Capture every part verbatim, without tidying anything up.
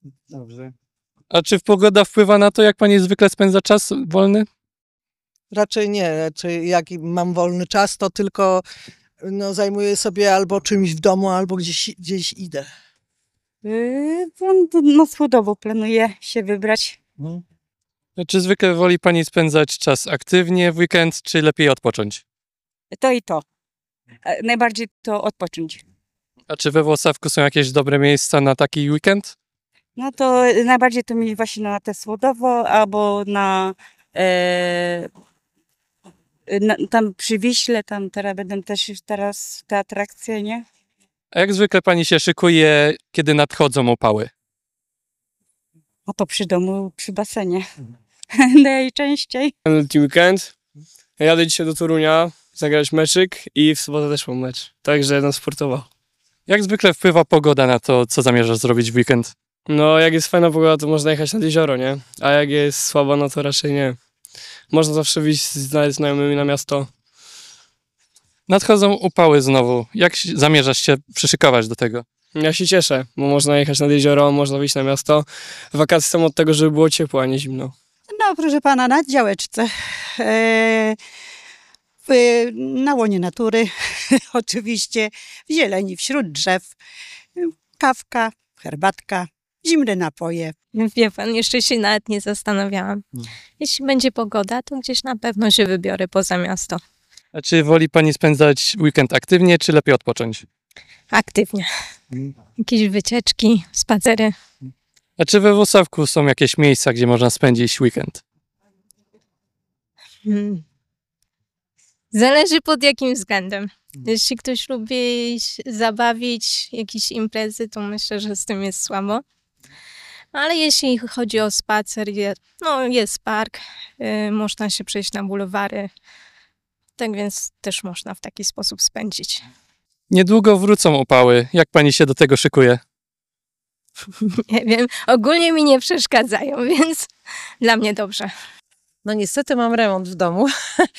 Dobrze. A czy pogoda wpływa na to, jak pani zwykle spędza czas wolny? Raczej nie. Raczej jak mam wolny czas, to tylko no, zajmuję sobie albo czymś w domu, albo gdzieś, gdzieś idę. Yy, no, no słodowo planuję się wybrać. Hmm. Czy zwykle woli pani spędzać czas aktywnie w weekend, czy lepiej odpocząć? To i to. E, Najbardziej to odpocząć. A czy we Włocławku są jakieś dobre miejsca na taki weekend? No to najbardziej to mi właśnie na te słodowo, albo na, e, na tam przy Wiśle, tam teraz będą też teraz te atrakcje, nie? A jak zwykle pani się szykuje, kiedy nadchodzą upały? No to przy domu, przy basenie. Najczęściej. Wielki weekend. Jadę dzisiaj do Torunia zagrać meczyk i w sobotę też mam mecz. Także no sportowo. Jak zwykle wpływa pogoda na to, co zamierzasz zrobić w weekend? No jak jest fajna pogoda, to można jechać nad jezioro, nie? A jak jest słaba, no to raczej nie. Można zawsze wyjść z znajomymi na miasto. Nadchodzą upały znowu. Jak się- zamierzasz się przyszykować do tego? Ja się cieszę, bo można jechać nad jezioro, można wyjść na miasto. Wakacje są od tego, żeby było ciepło, a nie zimno. No, proszę pana, na działeczce. E, w, na łonie natury, oczywiście, w zieleni, wśród drzew. Kawka, herbatka, zimne napoje. Wie pan, jeszcze się nawet nie zastanawiałam. Jeśli będzie pogoda, to gdzieś na pewno się wybiorę poza miasto. A czy woli pani spędzać weekend aktywnie, czy lepiej odpocząć? Aktywnie. Jakieś wycieczki, spacery. A czy we Włocławku są jakieś miejsca, gdzie można spędzić weekend? Hmm. Zależy pod jakim względem. Jeśli ktoś lubi się zabawić, jakieś imprezy, to myślę, że z tym jest słabo. Ale jeśli chodzi o spacer, je- no jest park, y, można się przejść na bulwary. Tak więc też można w taki sposób spędzić. Niedługo wrócą upały. Jak pani się do tego szykuje? Nie wiem, ogólnie mi nie przeszkadzają, więc dla mnie dobrze. No niestety mam remont w domu,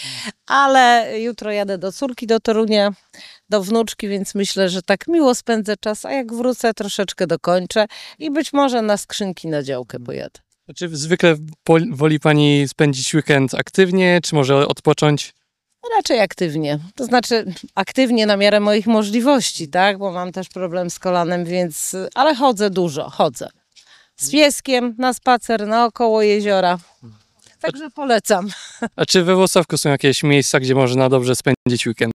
ale jutro jadę do córki do Torunia, do wnuczki, więc myślę, że tak miło spędzę czas, a jak wrócę troszeczkę dokończę i być może na skrzynki na działkę pojadę. A czy zwykle pol- woli pani spędzić weekend aktywnie, czy może odpocząć? Raczej aktywnie, to znaczy aktywnie na miarę moich możliwości, tak, bo mam też problem z kolanem, więc, ale chodzę dużo, chodzę. Z pieskiem na spacer naokoło jeziora, także polecam. A czy we Włocławku są jakieś miejsca, gdzie można dobrze spędzić weekend?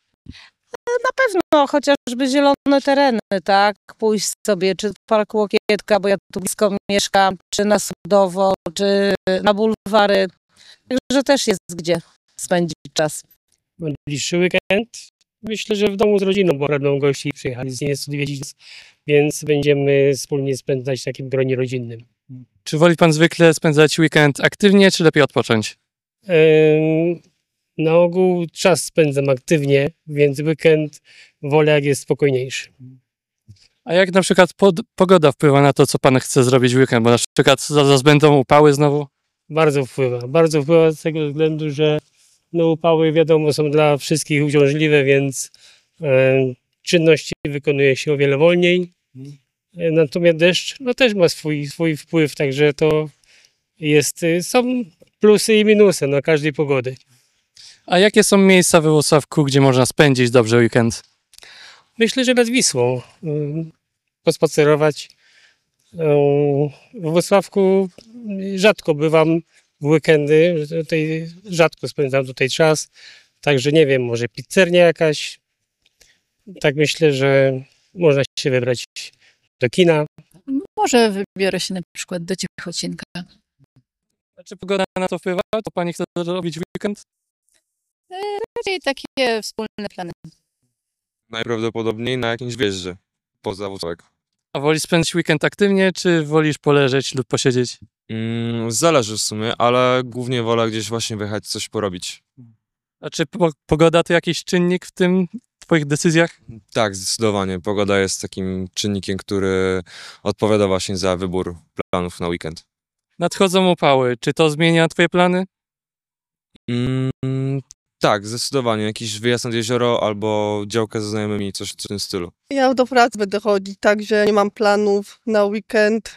Na pewno chociażby zielone tereny, tak, pójść sobie czy w Parku Łokietka, bo ja tu blisko mieszkam, czy na Sudowo, czy na bulwary, także też jest gdzie spędzić czas. Najbliższy weekend myślę, że w domu z rodziną, bo będą gości przyjechali z nieco odwiedzić nas, więc będziemy wspólnie spędzać w takim gronie rodzinnym. Czy woli pan zwykle spędzać weekend aktywnie, czy lepiej odpocząć? Ym, Na ogół czas spędzam aktywnie, więc weekend wolę jak jest spokojniejszy. A jak na przykład pod- pogoda wpływa na to, co pan chce zrobić w weekend? Bo na przykład zaraz będą upały znowu? Bardzo wpływa, bardzo wpływa z tego względu, że no, upały wiadomo są dla wszystkich uciążliwe, więc e, czynności wykonuje się o wiele wolniej. E, natomiast deszcz no, też ma swój, swój wpływ, także to jest, y, są plusy i minusy na każdej pogody. A jakie są miejsca we Włocławku, gdzie można spędzić dobrze weekend? Myślę, że nad Wisłą y, pospacerować. Y, W Włocławku rzadko bywam w weekendy, tutaj rzadko spędzam tutaj czas, także nie wiem, może pizzernia jakaś. Tak myślę, że można się wybrać do kina. Może wybiorę się na przykład do Cichocinka. A czy pogoda na to wpływa? To pani chce robić w weekend? Raczej takie wspólne plany. Najprawdopodobniej na jakimś wjeździe poza Włocławek. A woli spędzić weekend aktywnie, czy wolisz poleżeć lub posiedzieć? Mm, zależy w sumie, ale głównie wolę gdzieś właśnie wyjechać, coś porobić. A czy po- pogoda to jakiś czynnik w tym twoich decyzjach? Tak, zdecydowanie. Pogoda jest takim czynnikiem, który odpowiada właśnie za wybór planów na weekend. Nadchodzą upały. Czy to zmienia twoje plany? Mm, tak, zdecydowanie. Jakiś wyjazd nad jezioro albo działkę ze znajomymi, coś w tym stylu. Ja do pracy będę chodzić, także nie mam planów na weekend.